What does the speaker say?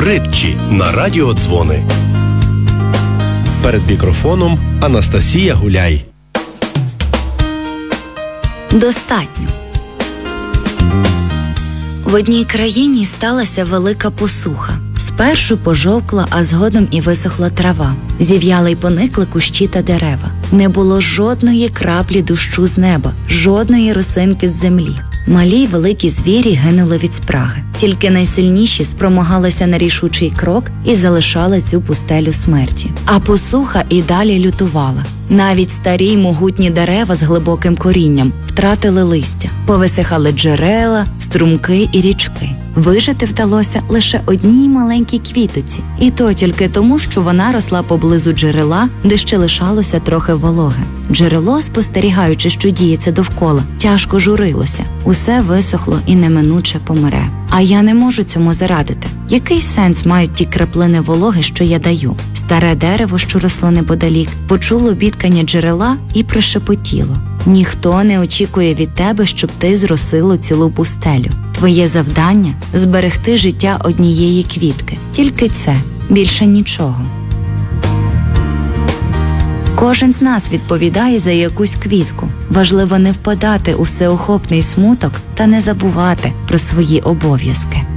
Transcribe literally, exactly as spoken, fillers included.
притчі на радіодзвони. Перед мікрофоном Анастасія Гуляй. Достатньо. В одній країні сталася велика посуха. Спершу пожовкла, а згодом і висохла трава. Зів'яли й поникли кущі та дерева. Не було жодної краплі дощу з неба, жодної росинки з землі. Малі й великі звірі гинули від спраги. Тільки найсильніші спромагалися на рішучий крок і залишали цю пустелю смерті. А посуха і далі лютувала. Навіть старі й могутні дерева з глибоким корінням втратили листя. Повисихали джерела, струмки і річки. Вижити вдалося лише одній маленькій квітоці. І то тільки тому, що вона росла поблизу джерела, де ще лишалося трохи вологи. Джерело, спостерігаючи, що діється довкола, тяжко журилося. Усе висохло і неминуче помре. А я не можу цьому зарадити. Який сенс мають ті краплини вологи, що я даю? Старе дерево, що росло неподалік, почуло бідкання джерела і прошепотіло: ніхто не очікує від тебе, щоб ти зросило цілу пустелю. Твоє завдання – зберегти життя однієї квітки. Тільки це, більше нічого. Кожен з нас відповідає за якусь квітку. Важливо не впадати у всеохопний смуток та не забувати про свої обов'язки.